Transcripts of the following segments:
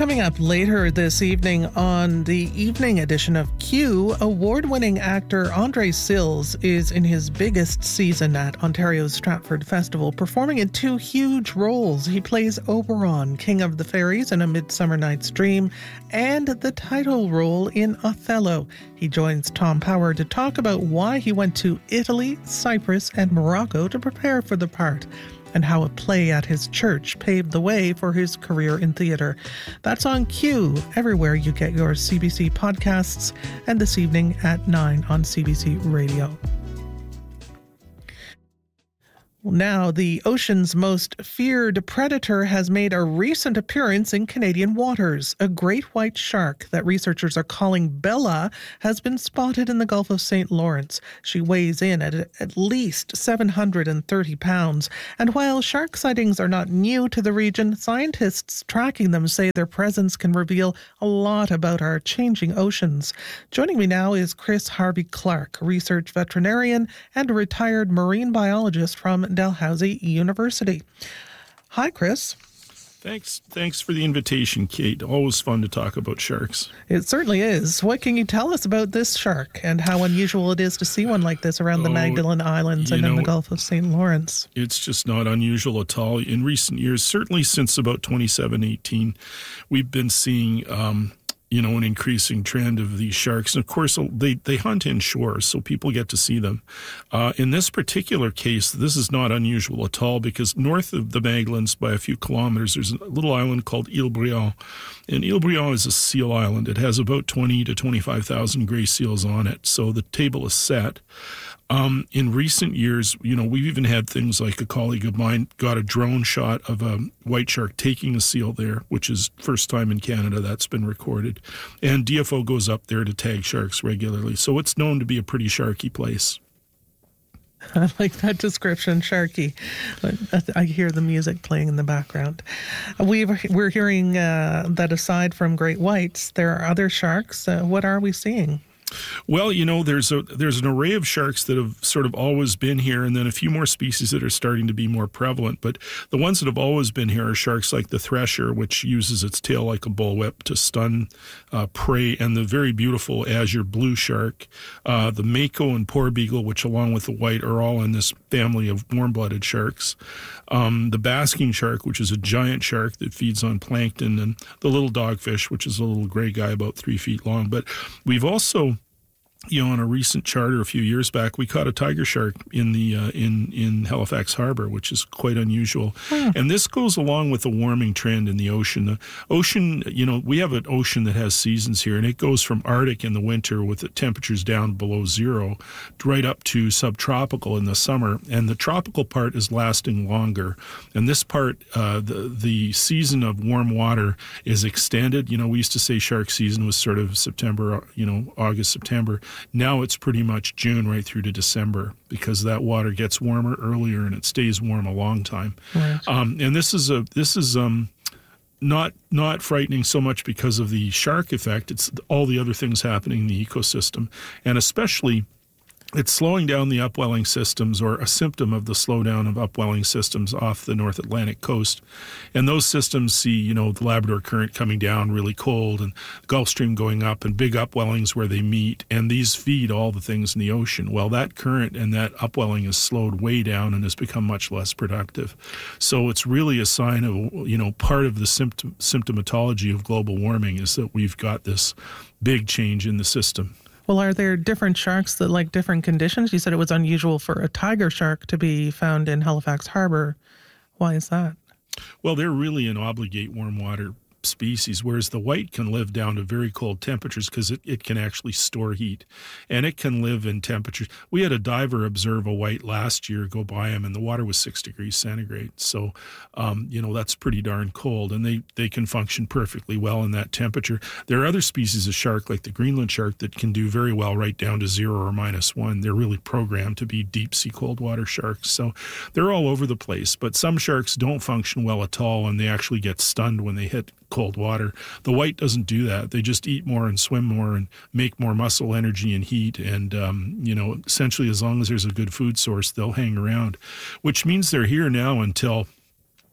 Coming up later this evening on the evening edition of Q, award-winning actor Andre Sills is in his biggest season at Ontario's Stratford Festival, performing in two huge roles. He plays Oberon, King of the Fairies in A Midsummer Night's Dream, and the title role in Othello. He joins Tom Power to talk about why he went to Italy, Cyprus, and Morocco to prepare for the part, and how a play at his church paved the way for his career in theatre. That's on Q, everywhere you get your CBC podcasts, and this evening at 9 on CBC Radio. Now, the ocean's most feared predator has made a recent appearance in Canadian waters. A great white shark that researchers are calling Bella has been spotted in the Gulf of St. Lawrence. She weighs in at least 730 pounds. And while shark sightings are not new to the region, scientists tracking them say their presence can reveal a lot about our changing oceans. Joining me now is Chris Harvey-Clark, research veterinarian and a retired marine biologist from Dalhousie University. Hi, Chris. Thanks for the invitation, Kate. Always fun to talk about sharks. It certainly is. What can you tell us about this shark and how unusual it is to see one like this around the Magdalen Islands and in the Gulf of St. Lawrence? It's just not unusual at all. In recent years, certainly since about 2017, we've been seeing an increasing trend of these sharks. And of course, they hunt inshore, so people get to see them. In this particular case, this is not unusual at all, because north of the Magdalens by a few kilometers, there's a little island called Ile Briand. And Ile Briand is a seal island. It has about 20 to 25,000 gray seals on it, so the table is set. In recent years, we've even had things like a colleague of mine got a drone shot of a white shark taking a seal there, which is first time in Canada that's been recorded. And DFO goes up there to tag sharks regularly. So it's known to be a pretty sharky place. I like that description, sharky. I hear the music playing in the background. We're hearing that aside from great whites, there are other sharks. What are we seeing? Well, there's an array of sharks that have sort of always been here, and then a few more species that are starting to be more prevalent. But the ones that have always been here are sharks like the thresher, which uses its tail like a bullwhip to stun prey, and the very beautiful azure blue shark, the mako and porbeagle, which along with the white are all in this family of warm-blooded sharks. The basking shark, which is a giant shark that feeds on plankton, and the little dogfish, which is a little gray guy about 3 feet long. But we've also, on a recent charter a few years back, we caught a tiger shark in the in Halifax Harbor, which is quite unusual. And this goes along with the warming trend in the ocean. The ocean, we have an ocean that has seasons here, and it goes from Arctic in the winter with the temperatures down below zero right up to subtropical in the summer. And the tropical part is lasting longer. And this part, the season of warm water is extended. We used to say shark season was sort of September, August, September. Now it's pretty much June right through to December, because that water gets warmer earlier and it stays warm a long time. Right. And this is not frightening so much because of the shark effect. It's all the other things happening in the ecosystem, and especially it's slowing down the upwelling systems, or a symptom of the slowdown of upwelling systems off the North Atlantic coast. And those systems see, the Labrador Current coming down really cold, and the Gulf Stream going up, and big upwellings where they meet. And these feed all the things in the ocean. Well, that current and that upwelling is slowed way down and has become much less productive. So it's really a sign of, part of the symptomatology of global warming is that we've got this big change in the system. Well, are there different sharks that like different conditions? You said it was unusual for a tiger shark to be found in Halifax Harbor. Why is that? Well, they're really an obligate warm water species, whereas the white can live down to very cold temperatures because it can actually store heat, and it can live in temperatures. We had a diver observe a white last year, go by him, and the water was 6 degrees centigrade. So, that's pretty darn cold, and they can function perfectly well in that temperature. There are other species of shark, like the Greenland shark, that can do very well right down to 0 or -1. They're really programmed to be deep sea cold water sharks. So they're all over the place, but some sharks don't function well at all, and they actually get stunned when they hit cold water. The white doesn't do that. They just eat more and swim more and make more muscle energy and heat. And, essentially, as long as there's a good food source, they'll hang around, which means they're here now until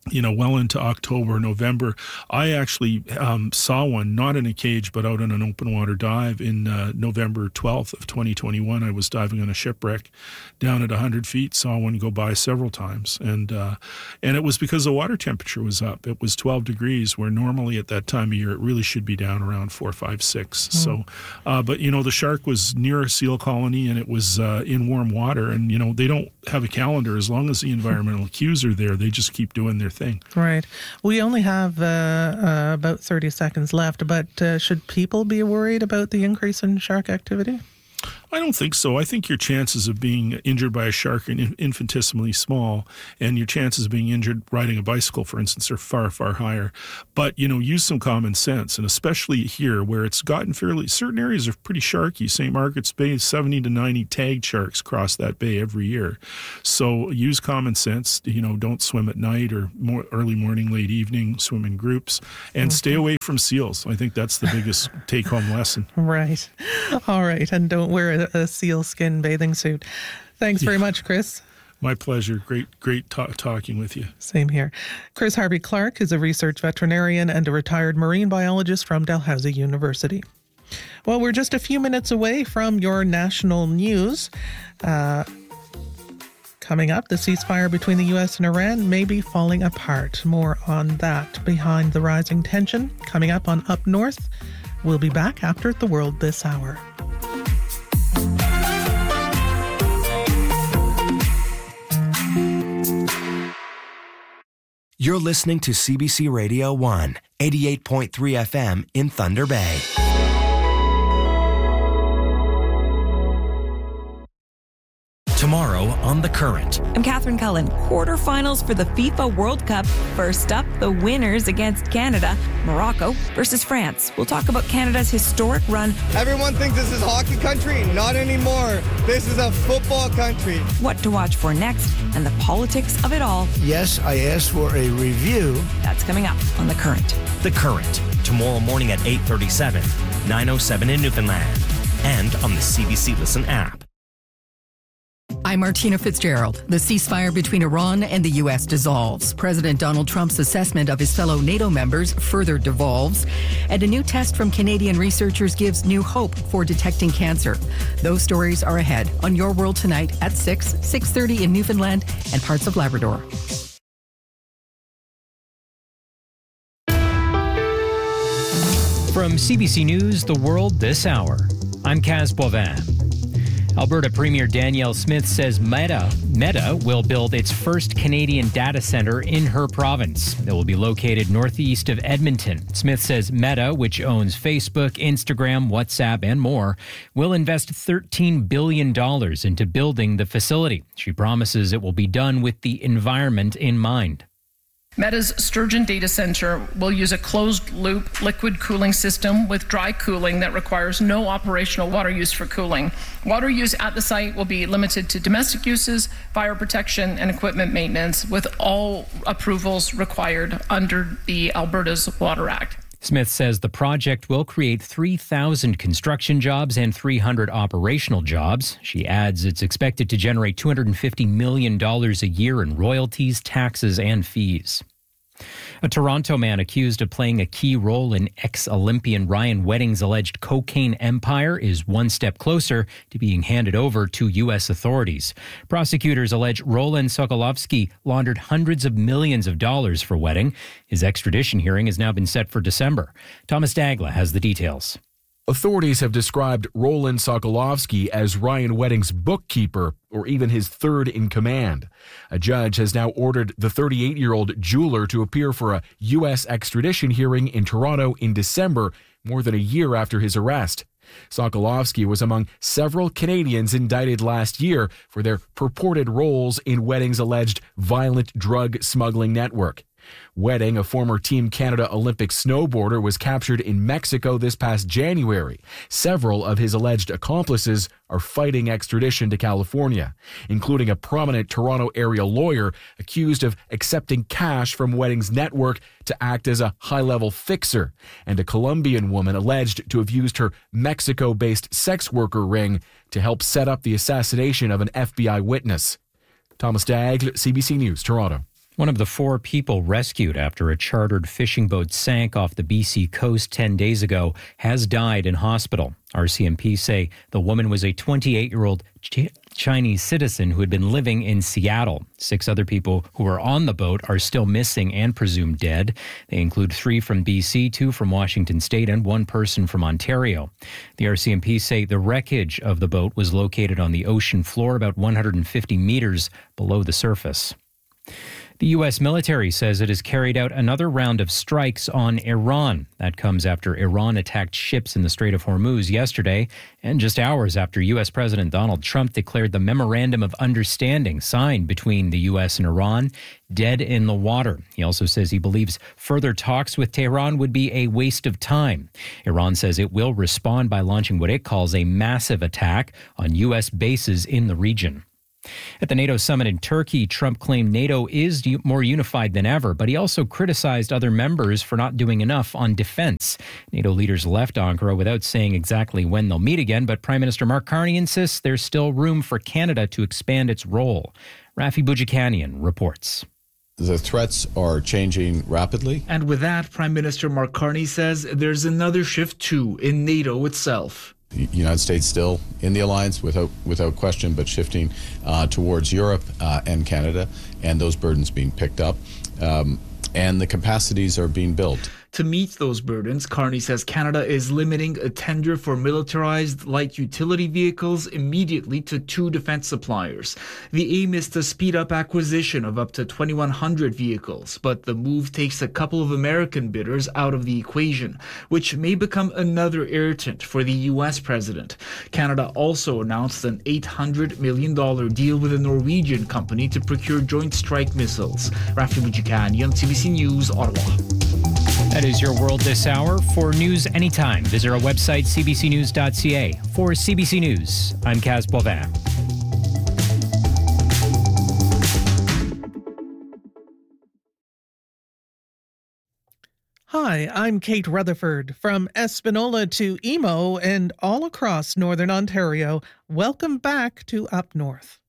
well into October, November. I actually saw one, not in a cage, but out on an open water dive in November 12th of 2021. I was diving on a shipwreck down at 100 feet, saw one go by several times. And it was because the water temperature was up. It was 12 degrees, where normally at that time of year, it really should be down around 4, 5, 6. So, but, the shark was near a seal colony, and it was in warm water. And, they don't have a calendar. As long as the environmental cues are there, they just keep doing their thing. Right. We only have about 30 seconds left, but should people be worried about the increase in shark activity? I don't think so. I think your chances of being injured by a shark are infinitesimally small, and your chances of being injured riding a bicycle, for instance, are far, far higher. But, use some common sense, and especially here where it's gotten certain areas are pretty sharky. St. Margaret's Bay, 70 to 90 tagged sharks cross that bay every year. So use common sense. Don't swim at night or early morning, late evening, swim in groups, and stay away from seals. I think that's the biggest take-home lesson. Right. All right. And don't wear a seal skin bathing suit. Thanks very much, Chris. My pleasure. Great talking with you. Same here. Chris Harvey-Clark is a research veterinarian and a retired marine biologist from Dalhousie University. Well, we're just a few minutes away from your national news. Coming up, the ceasefire between the U.S. and Iran may be falling apart. More on that behind the rising tension. Coming up on Up North. We'll be back after the World This Hour. You're listening to CBC Radio 1, 88.3 FM in Thunder Bay. Tomorrow on The Current. I'm Catherine Cullen. Quarterfinals for the FIFA World Cup. First up, the winners against Canada. Morocco versus France. We'll talk about Canada's historic run. Everyone thinks this is hockey country. Not anymore. This is a football country. What to watch for next and the politics of it all. Yes, I asked for a review. That's coming up on The Current. The Current. Tomorrow morning at 8:37, 9:07 in Newfoundland. And on the CBC Listen app. I'm Martina Fitzgerald. The ceasefire between Iran and the U.S. dissolves. President Donald Trump's assessment of his fellow NATO members further devolves. And a new test from Canadian researchers gives new hope for detecting cancer. Those stories are ahead on Your World Tonight at 6:30 in Newfoundland and parts of Labrador. From CBC News, The World This Hour, I'm Kaz Boivin. Alberta Premier Danielle Smith says Meta will build its first Canadian data center in her province. It will be located northeast of Edmonton. Smith says Meta, which owns Facebook, Instagram, WhatsApp, and more, will invest $13 billion into building the facility. She promises it will be done with the environment in mind. Meta's Sturgeon data center will use a closed-loop liquid cooling system with dry cooling that requires no operational water use for cooling. Water use at the site will be limited to domestic uses, fire protection, and equipment maintenance, with all approvals required under the Alberta's Water Act. Smith says the project will create 3,000 construction jobs and 300 operational jobs. She adds it's expected to generate $250 million a year in royalties, taxes, and fees. A Toronto man accused of playing a key role in ex-Olympian Ryan Wedding's alleged cocaine empire is one step closer to being handed over to U.S. authorities. Prosecutors allege Roland Sokolovsky laundered hundreds of millions of dollars for Wedding. His extradition hearing has now been set for December. Thomas Dagla has the details. Authorities have described Roland Sokolovsky as Ryan Wedding's bookkeeper, or even his third in command. A judge has now ordered the 38-year-old jeweler to appear for a U.S. extradition hearing in Toronto in December, more than a year after his arrest. Sokolovsky was among several Canadians indicted last year for their purported roles in Wedding's alleged violent drug smuggling network. Wedding, a former Team Canada Olympic snowboarder, was captured in Mexico this past January. Several of his alleged accomplices are fighting extradition to California, including a prominent Toronto area lawyer accused of accepting cash from Wedding's network to act as a high-level fixer, and a Colombian woman alleged to have used her Mexico-based sex worker ring to help set up the assassination of an FBI witness. Thomas Dagg, CBC News, Toronto. One of the 4 people rescued after a chartered fishing boat sank off the BC coast 10 days ago has died in hospital. RCMP say the woman was a 28-year-old Chinese citizen who had been living in Seattle. 6 other people who were on the boat are still missing and presumed dead. They include 3 from BC, 2 from Washington State, and 1 person from Ontario. The RCMP say the wreckage of the boat was located on the ocean floor about 150 meters below the surface. The U.S. military says it has carried out another round of strikes on Iran. That comes after Iran attacked ships in the Strait of Hormuz yesterday, and just hours after U.S. President Donald Trump declared the Memorandum of Understanding signed between the U.S. and Iran dead in the water. He also says he believes further talks with Tehran would be a waste of time. Iran says it will respond by launching what it calls a massive attack on U.S. bases in the region. At the NATO summit in Turkey, Trump claimed NATO is more unified than ever, but he also criticized other members for not doing enough on defense. NATO leaders left Ankara without saying exactly when they'll meet again, but Prime Minister Mark Carney insists there's still room for Canada to expand its role. Rafi Boudjikanian reports. The threats are changing rapidly. And with that, Prime Minister Mark Carney says there's another shift too in NATO itself. The United States still in the alliance without question, but shifting towards Europe and Canada, and those burdens being picked up, and the capacities are being built. To meet those burdens, Carney says Canada is limiting a tender for militarized light utility vehicles immediately to 2 defense suppliers. The aim is to speed up acquisition of up to 2,100 vehicles, but the move takes a couple of American bidders out of the equation, which may become another irritant for the U.S. president. Canada also announced an $800 million deal with a Norwegian company to procure Joint Strike missiles. Rafi Boudjikanian, CBC News, Ottawa. That is your world this hour. For news anytime, visit our website, cbcnews.ca. For CBC News, I'm Kaz Boivin. Hi, I'm Kate Rutherford. From Espanola to Emo and all across Northern Ontario, welcome back to Up North.